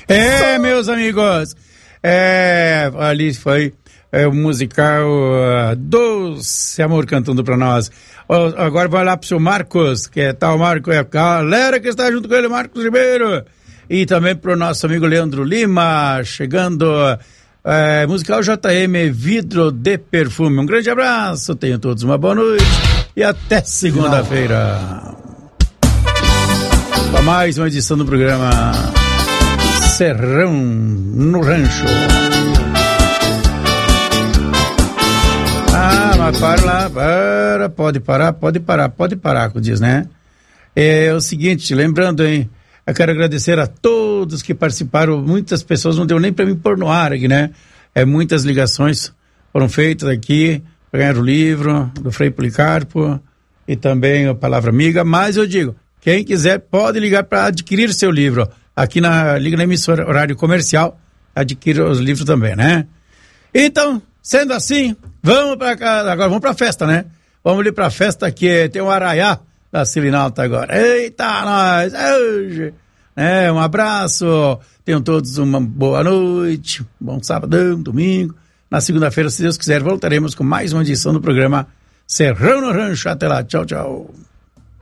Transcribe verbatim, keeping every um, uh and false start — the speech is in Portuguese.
É, meus amigos, é, ali foi é, o musical uh, Doce Amor cantando pra nós. Uh, agora vai lá pro seu Marcos, que é tal Marco, é a galera que está junto com ele, Marcos Ribeiro. E também pro nosso amigo Leandro Lima, chegando, é, musical J M Vidro de Perfume. Um grande abraço, tenham todos uma boa noite e até segunda-feira. Para mais uma edição do programa Serrão no Rancho. Ah, mas para lá, para, pode parar, pode parar, pode parar, como diz, né? É o seguinte, lembrando, hein, eu quero agradecer a todos que participaram, muitas pessoas não deu nem para mim pôr no ar aqui, né? É, muitas ligações foram feitas aqui para ganhar o livro do Frei Policarpo e também a Palavra Amiga, mas eu digo, quem quiser pode ligar para adquirir seu livro. Aqui na Liga na emissora horário comercial, adquira os livros também, né? Então, sendo assim, vamos para casa, agora vamos para a festa, né? Vamos ali para a festa que tem um arraiá da Cilinalta agora. Eita, nós! Hoje, né? Um abraço, tenham todos uma boa noite, um bom sábado, domingo. Na segunda-feira, se Deus quiser, voltaremos com mais uma edição do programa Serrão no Rancho. Até lá, tchau, tchau.